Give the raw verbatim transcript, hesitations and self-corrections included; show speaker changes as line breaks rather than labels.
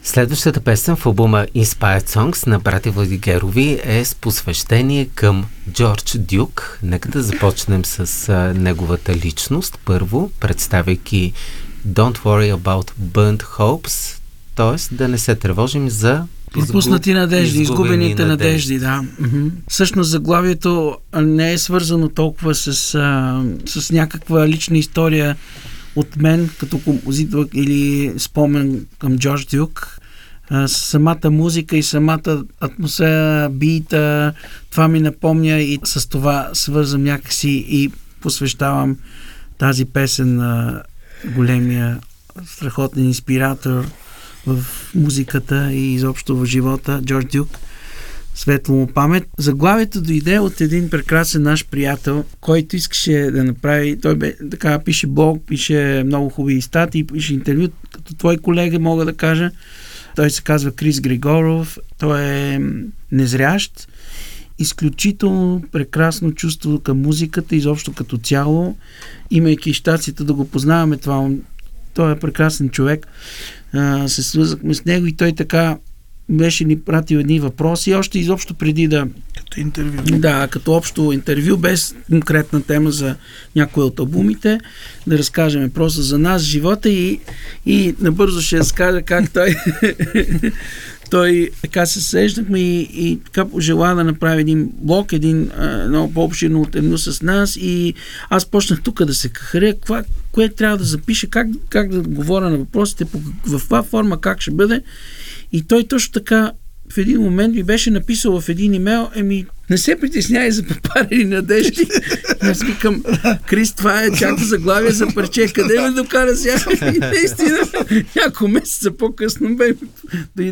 Следващата песен в албума Inspired Songs на братя Владигерови е с посвещение към Джордж Дюк. Нека да започнем с а, неговата личност. Първо, представяйки Don't Worry About Burnt Hopes, т.е. да не се тревожим за
пропуснати надежди, изгубените надежди, да. Mm-hmm. Всъщност заглавието не е свързано толкова с, а, с някаква лична история от мен, като композитор или спомен към Джордж Дюк. А, самата музика и самата атмосфера, бита, това ми напомня и с това свързвам някакси и посвещавам тази песен на големия, страхотен инспиратор в музиката и изобщо в живота, Джордж Дюк. Светло му памет. Заглавието дойде от един прекрасен наш приятел, който искаше да направи, той бе, така пише блог, пише много хубави статии, пише интервю, като твой колега мога да кажа. Той се казва Крис Григоров, той е незрящ, изключително прекрасно чувство към музиката, изобщо като цяло, имайки щастието да го познаваме това. Той е прекрасен човек. Uh, се свързахме с него и той така беше ни пратил едни въпроси, още изобщо преди да...
Като интервю.
Да, като общо интервю, без конкретна тема за някои от албумите, да разкажем просто за нас, живота и, и набързо ще разкажа как той той така се срещнахме и, и така пожела да направи един блог, един а, много по-обширно интервю с нас и аз почнах тук да се кахаря, каква, кое трябва да запиша, как, как да говоря на въпросите, по, в каква форма, как ще бъде. И той точно така в един момент ми беше написал в един имейл, еми, не се притеснявай за попарени надежди. И аз викам, Крис, това е чакто заглавие за парче. Къде ме докара сега? И наистина, няколко месеца по-късно бе